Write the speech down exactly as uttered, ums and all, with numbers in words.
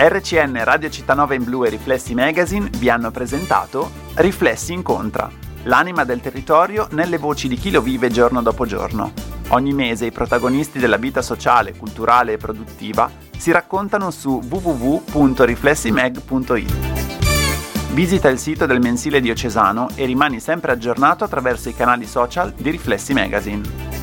R C N, Radio Città in Blu e Riflessi Magazine vi hanno presentato Riflessi Incontra, l'anima del territorio nelle voci di chi lo vive giorno dopo giorno. Ogni mese i protagonisti della vita sociale, culturale e produttiva si raccontano su w w w punto riflessimag punto i t. Visita il sito del mensile diocesano e rimani sempre aggiornato attraverso i canali social di Riflessi Magazine.